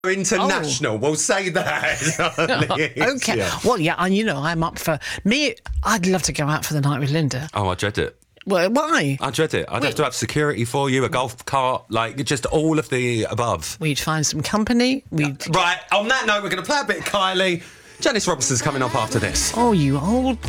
International, we'll say that. Okay. Yeah. Well, yeah, and I'm up for me. I'd love to go out for the night with Linda. Oh, I dread it. Well, why? I dread it. I'd have to have security for you, a golf cart, like just all of the above. We'd find some company. Right, on that note, we're going to play a bit of Kylie. Janice Robinson's coming up after this. Oh, you old